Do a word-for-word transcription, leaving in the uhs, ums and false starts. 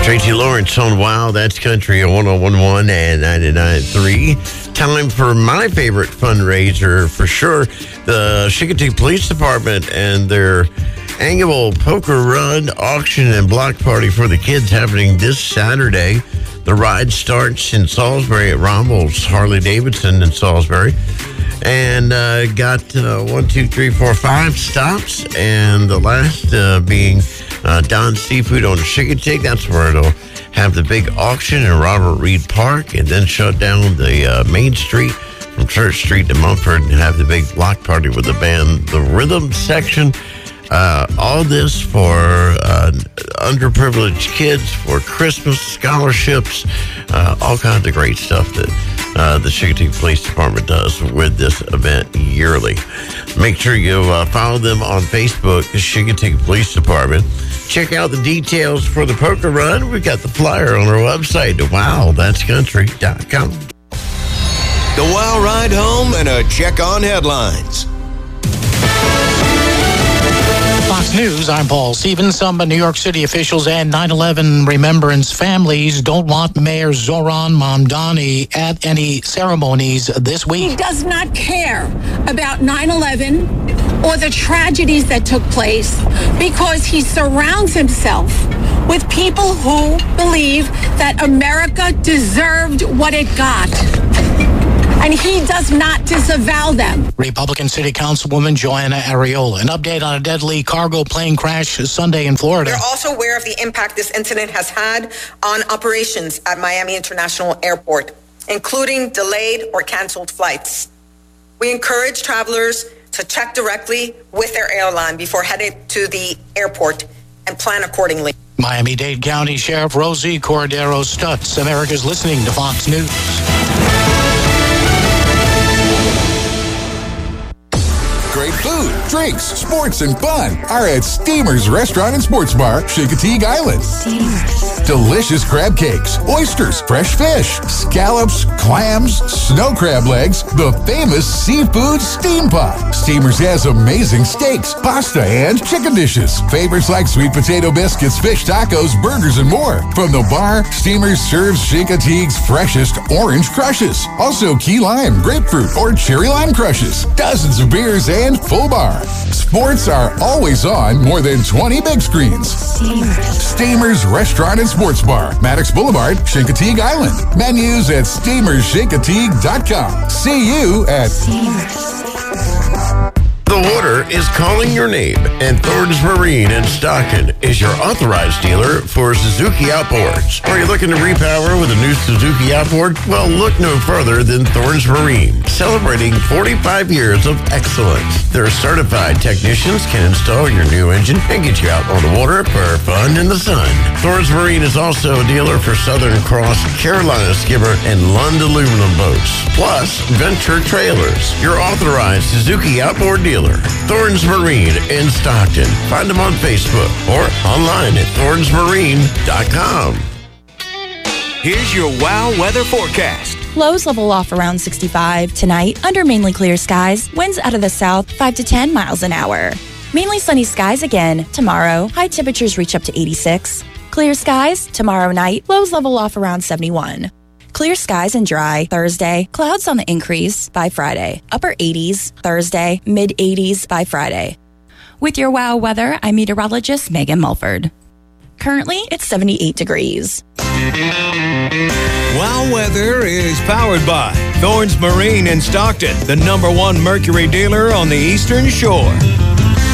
Tracy Lawrence on Wow, That's Country on one oh one point one and ninety-nine point three. Time for my favorite fundraiser for sure. The Chincoteague Police Department and their annual poker run, auction, and block party for the kids happening this Saturday. The ride starts in Salisbury at Rommel's Harley Davidson in Salisbury. And uh, got uh, one, two, three, four, five stops, and the last uh, being uh, Don's Seafood on Chincoteague. That's where it'll have the big auction in Robert Reed Park, and then shut down the uh, Main Street from Church Street to Mumford and have the big block party with the band, the Rhythm Section. Uh, all this for uh, underprivileged kids, for Christmas scholarships, uh, all kinds of great stuff that uh, the Chincoteague Police Department does with this event yearly. Make sure you uh, follow them on Facebook, the Chincoteague Police Department. Check out the details for the poker run. We've got the flyer on our website, wow that's country dot com. The Wow Ride Home and a check on headlines. Fox News, I'm Paul Stevens. Some New York City officials and nine eleven remembrance families don't want Mayor Zohran Mamdani at any ceremonies this week. He does not care about nine eleven or the tragedies that took place because he surrounds himself with people who believe that America deserved what it got. And he does not disavow them. Republican City Councilwoman Joanna Ariola. An update on a deadly cargo plane crash Sunday in Florida. We're also aware of the impact this incident has had on operations at Miami International Airport, including delayed or canceled flights. We encourage travelers to check directly with their airline before heading to the airport and plan accordingly. Miami-Dade County Sheriff Rosie Cordero Stutz. America's listening to Fox News. Great food, drinks, sports, and fun are at Steamer's Restaurant and Sports Bar, Chincoteague Island. Steamer's. Delicious crab cakes, oysters, fresh fish, scallops, clams, snow crab legs, the famous seafood steam pot. Steamer's has amazing steaks, pasta, and chicken dishes. Favorites like sweet potato biscuits, fish tacos, burgers, and more. From the bar, Steamer's serves Chincoteague's freshest orange crushes. Also key lime, grapefruit, or cherry lime crushes. Dozens of beers and And full bar. Sports are always on more than twenty big screens. Steamers. Steamers Restaurant and Sports Bar, Maddox Boulevard, Chincoteague Island. Menus at steamers chincoteague dot com. See you at Steamers. The water is calling your name, and Thorns Marine in Stockton is your authorized dealer for Suzuki outboards. Are you looking to repower with a new Suzuki outboard? Well, look no further than Thorns Marine, celebrating forty-five years of excellence. Their certified technicians can install your new engine and get you out on the water for fun in the sun. Thorns Marine is also a dealer for Southern Cross, Carolina Skimmer, and Lund aluminum boats, plus Venture Trailers, your authorized Suzuki outboard dealer. Thorns Marine in Stockton. Find them on Facebook or online at thorns marine dot com. Here's your Wow weather forecast. Lows level off around sixty-five. Tonight, under mainly clear skies. Winds out of the south, five to ten miles an hour. Mainly sunny skies again. Tomorrow, high temperatures reach up to eighty-six. Clear skies. Tomorrow night, lows level off around seventy-one. Clear skies and dry Thursday. Clouds on the increase by Friday. Upper eighties Thursday. Mid eighties by Friday. With your Wow weather, I'm meteorologist Megan Mulford. Currently, it's seventy-eight degrees. Wow weather is powered by Thorns Marine in Stockton, the number one Mercury dealer on the Eastern Shore.